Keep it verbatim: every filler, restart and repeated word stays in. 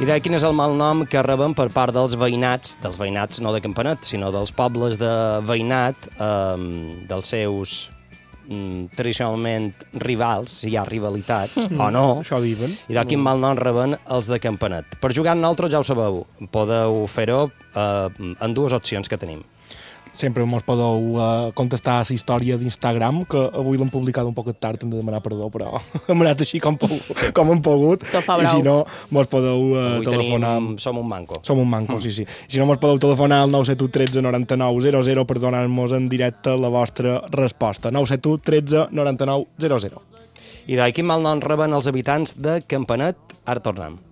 I de quin és el malnom que reben per part dels veïnats, dels veïnats no de Campanet, sinó dels pobles de veïnat, eh, dels seus mm, tradicionalment rivals, si hi ha rivalitats, mm -hmm. o no. Això diuen. I de quin malnom reben els de Campanet. Per jugar amb nosaltres, ja ho sabeu, podeu fer-ho eh, en dues opcions que tenim. Sempre mos podeu uh, contestar a la història d'Instagram, que avui l'hem publicat un poc tard, hem de demanar perdó, però hem anat així com, sí. com hem pogut. I si no, mos podeu uh, telefonar... Tenim, som un manco. Som un manco, mm. sí, sí. I si no, mos podeu telefonar al nou set u tretze noranta-nou zero zero per donar-nos en directe la vostra resposta. nou set u tretze noranta-nou zero zero. I de quin malnom reben els habitants de Campanet? Ara tornem.